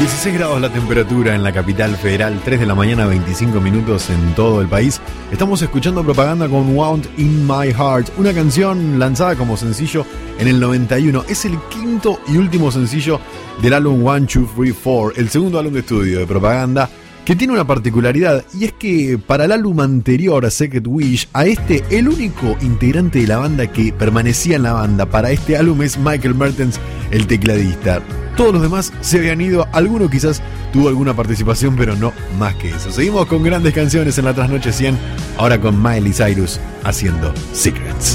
16 grados la temperatura en la capital federal, 3 de la mañana, 25 minutos en todo el país. Estamos escuchando Propaganda con Wound in My Heart, una canción lanzada como sencillo en el 91. Es el quinto y último sencillo del álbum 1, 2, 3, 4, el segundo álbum de estudio de Propaganda, que tiene una particularidad, y es que para el álbum anterior, a Secret Wish, a este, el único integrante de la banda que permanecía en la banda para este álbum es Michael Mertens, el tecladista. Todos los demás se habían ido, alguno quizás tuvo alguna participación, pero no más que eso. Seguimos con grandes canciones en la Trasnoche 100, ahora con Miley Cyrus haciendo Secrets.